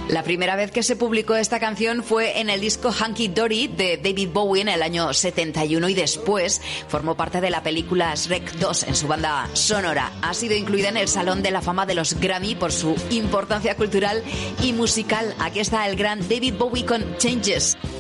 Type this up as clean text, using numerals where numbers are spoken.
La primera vez que se publicó esta canción fue en el disco Hunky Dory de David Bowie en el año 71 y después formó parte de la película Shrek 2 en su banda sonora. Ha sido incluida en el Salón de la Fama de los Grammy por su importancia cultural y musical. Aquí está el gran David Bowie con Changes.